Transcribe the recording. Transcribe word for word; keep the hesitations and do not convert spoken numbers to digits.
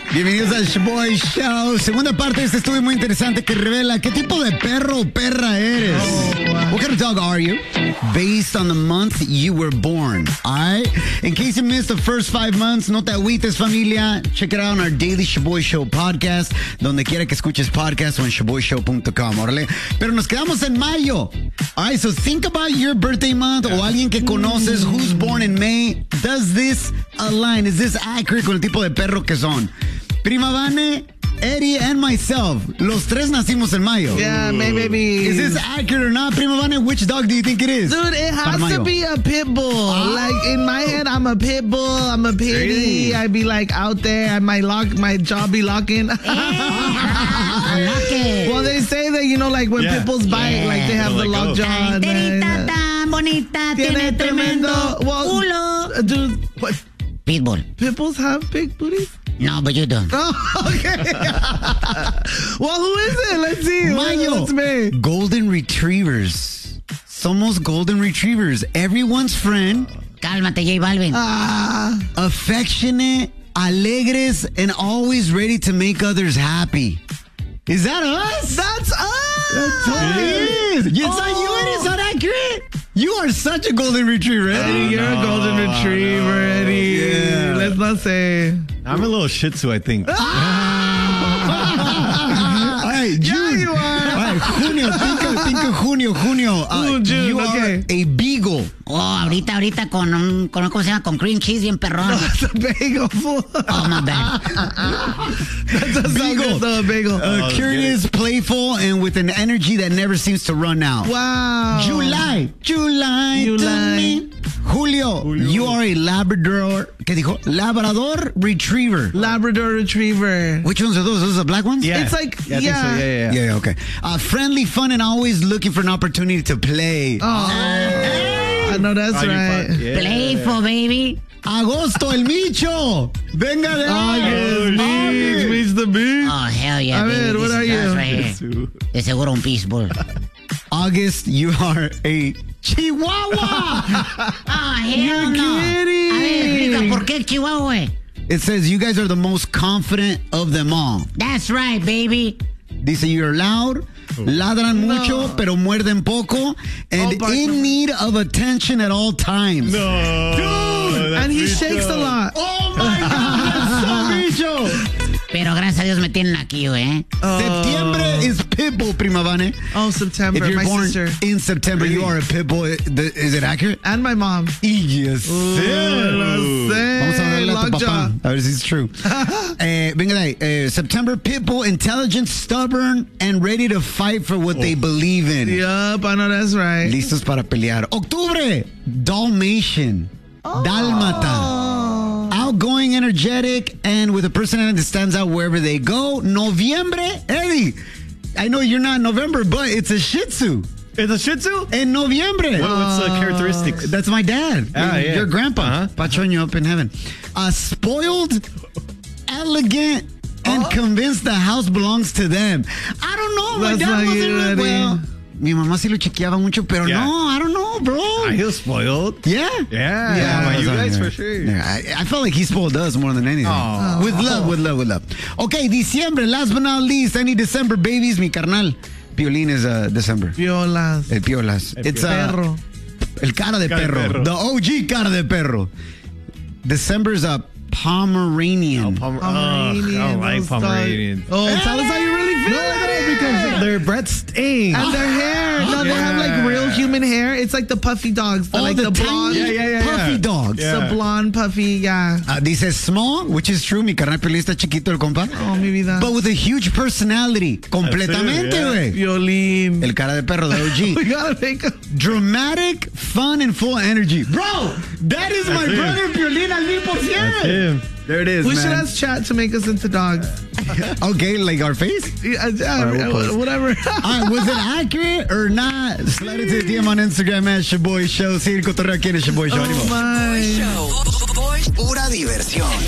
Bienvenidos al Shaboy Show. Segunda parte de este estudio muy interesante que revela qué tipo de perro o perra eres. Oh, wow. What kind of dog are you? Based on the month you were born. Alright? In case you missed the first five months, no te agüites, familia. Check it out on our Daily Shaboy Show podcast, donde quiera que escuches podcast o en shaboy show punto com. Órale. Pero nos quedamos en mayo. Alright, so think about your birthday month o alguien que conoces who's born in May. Does this align? Is this accurate con el tipo de perro que son? Prima Vane, Eddie, and myself. Los tres nacimos en mayo. Yeah, May baby. Is this accurate or not, Prima Vane? Which dog do you think it is? Dude, it has to be a pit bull. Oh. Like, in my head, I'm a pit bull. I'm a pitty. Really? I'd be, like, out there. I might lock, my jaw be locking. Well, they say that, you know, like, when yeah. pit bulls bite, yeah. like, they have the lock jaw. Enterita tan bonita, tiene tremendo culo. Dude, what? Pitbull. Pit bulls have big booties? No, but you don't. Oh, okay. Well, who is it? Let's see. Mayo. What's me? Golden Retrievers. Somos Golden Retrievers. Everyone's friend. Cálmate, J Balvin. Ah. Affectionate, alegres, and always ready to make others happy. Is that us? That's us. That totally is. It's oh. not you, Eddie. Is that accurate? You are such a Golden Retriever, Eddie. Oh, you're no, a Golden Retriever, no. Eddie. Yeah. Let's not say. I'm a little Shih Tzu, I think. All right, June. Yeah, you are. All right, Junio. Think of, think of Junio. Junio. Uh, Ooh, June, you okay. are a beagle. Oh, ahorita, ahorita con un, con, ¿cómo se llama? Con cream cheese bien perrón. No, it's a bagel. Oh, my bad. That's a beagle. Good, a bagel. Uh, oh, curious, playful, and with an energy that never seems to run out. Wow. July. July. July. Julio, Julio, you are a Labrador, ¿qué dijo? Labrador Retriever. Labrador Retriever. Which ones are those? Those are the black ones? Yeah. It's like, yeah. Yeah, I think so. yeah, yeah, yeah. Yeah, okay. Uh, friendly, fun, and always looking for an opportunity to play. Oh. I know that's oh, right. Yeah. Playful, baby. Agosto, el Micho. Venga de August, Mitch, Mitch the beach. Oh, hell yeah, I baby. mean, what are you? Right de seguro un pitbull. August, you are a Chihuahua. Oh, hell You're no. kidding. A ver, explica, ¿por qué Chihuahua? It says you guys are the most confident of them all. That's right, baby. Dice you're loud, ladran no. mucho, pero muerden poco, and oh, in need of attention at all times. No. Dude, and he Micho. shakes a lot. Oh my God, that's so Micho. Pero gracias a Dios me tienen aquí, eh. Oh. Septiembre is Pitbull, Prima Vane. Oh, September. If you're my born sister. in September, really? you are a Pitbull. Is it accurate? And my mom. Yes, sir. Vamos a hablarle a tu papá. A ver si it's true. eh, venga de ahí. Eh, September, Pitbull, intelligent, stubborn, and ready to fight for what oh. they believe in. Yup, I know that's right. Listos para pelear. Octubre, Dalmatian. Oh. Dálmata. Outgoing, energetic, and with a personality that stands out wherever they go. Noviembre, Eddie. I know you're not November, but it's a Shih Tzu. It's a Shih Tzu? In Noviembre. What, what's the characteristics? That's my dad. Ah, your, yeah. your grandpa. Uh-huh. Pachoño up in heaven. Uh, spoiled, elegant, and oh. convinced the house belongs to them. I don't know. My That's dad not wasn't you, like, well. Mi mamá sí lo chequeaba mucho, pero yeah. no, I don't know, bro. I feel spoiled. Yeah? Yeah. Yeah, by you guys for sure. Yeah, I, I felt like he spoiled us more than anything. Oh. With love, with love, with love. Okay, Diciembre, last but not least, any December babies, mi carnal. Piolín is uh, December. Piolas. El Piolas. El It's Piolas. uh, Perro. El cara de cara perro. perro. The O G cara de perro. December's a Pomeranian. Oh, Pomer- Pomeranian, oh, I don't like those Pomeranians. dogs. Oh, hey! Tell us how you really feel. No, because their breath stinks. And their hair. No, they have like real human hair. It's like the puffy dogs. The, Oh, like the the, blonde. Yeah, yeah, yeah, puffy yeah. dogs. Yeah. The blonde puffy, yeah. Uh, dice small, which is true. Mi carnal Piolín está chiquito, el compa. Oh, mi vida. But with a huge personality. Completamente, güey. Violín. El cara de perro, the O G. We gotta make a... Dramatic, fun, and full energy. Bro, that is my That's brother Piolín al mil por That's cien. him. There it is, We man. should ask chat to make us into dogs. Okay, like our face? Yeah, yeah, All right, we'll post. whatever. All right, was it accurate or not? Slide it to the D M on Instagram at Shaboy Show. Sí, el cotorreo aquí en el Shaboy Show. Oh, my. Show. Pura diversión.